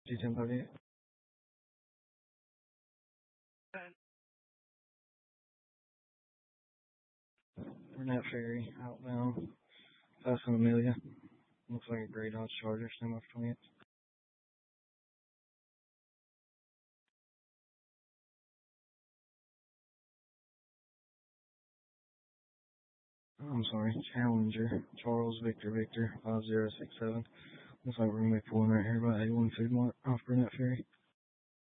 G1038. Burnett Ferry, outbound, passing Amelia. Looks like a gray Dodge Charger, same off 28. I'm sorry, Challenger, Charles Victor Victor, 5067. Looks like we're going to be pulling right here by A1 Food Mart off Burnett Ferry.